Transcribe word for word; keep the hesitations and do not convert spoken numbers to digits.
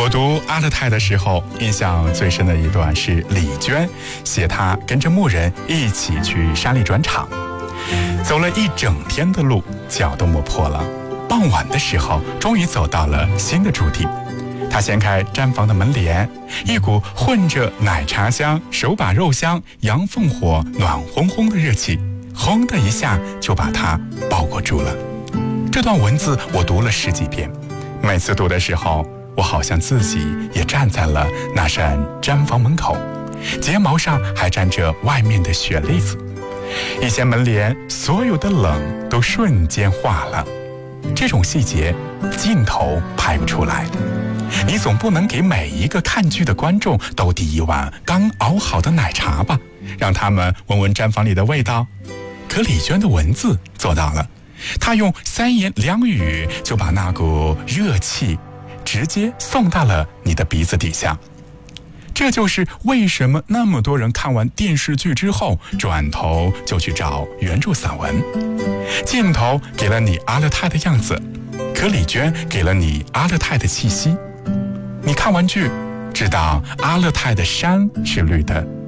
我读阿勒泰的时候，印象最深的一段是李娟写她跟着牧人一起去山里转场，走了一整天的路，脚都磨破了。傍晚的时候，终于走到了新的驻地。他掀开毡房的门帘，一股混着奶茶香、手把肉香、洋凤火暖烘烘的热气，轰的一下就把他包裹住了。这段文字我读了十几遍，每次读的时候，我好像自己也站在了那扇毡房门口，睫毛上还沾着外面的雪粒子，一掀门帘，所有的冷都瞬间化了。这种细节镜头拍不出来，你总不能给每一个看剧的观众都递一碗刚熬好的奶茶吧，让他们闻闻毡房里的味道。可李娟的文字做到了，她用三言两语就把那股热气直接送到了你的鼻子底下。这就是为什么那么多人看完电视剧之后转头就去找原著散文。镜头给了你阿勒泰的样子，可李娟给了你阿勒泰的气息。你看完剧知道阿勒泰的山是绿的，